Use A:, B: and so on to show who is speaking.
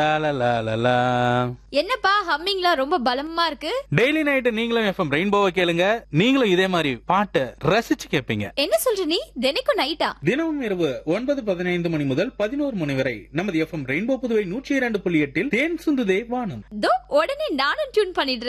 A: என்னப்பா ஹம்மிங்லாம் ரொம்ப பலமா இருக்கு?
B: டெய்லி நைட் நீங்களும் எஃப்எம் ரெயின்போவை கேளுங்க. நீங்களும் இதே மாதிரி பாட்டை ரசிச்சு கேட்பீங்க.
A: என்ன சொல்ற நீ? தினைக்கும் நைட்டா?
B: தினமும் இரவு 9:15 மணி முதல் 11 மணி வரை நமது எஃப்எம் ரெயின்போ புதுவை 102.8 தேன் சுந்துதே வானம்.
A: உடனே நானும் டியூன் பண்ணிடுறேன்.